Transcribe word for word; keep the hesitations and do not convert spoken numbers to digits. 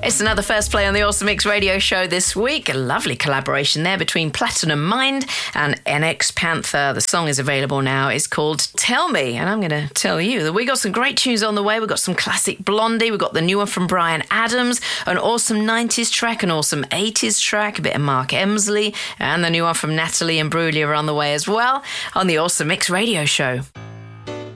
It's another First Play on the Awesome Mix radio show this week. A lovely collaboration there between Platinum Mind and N X Panther. The song is available now. It's called Tell Me, and I'm going to tell you that we got some great tunes on the way. We've got some classic Blondie. We've got the new one from Bryan Adams, an awesome nineties track, an awesome eighties track, a bit of Mark Emsley, and the new one from Natalie Imbruglia on the way as well on the Awesome Mix radio show.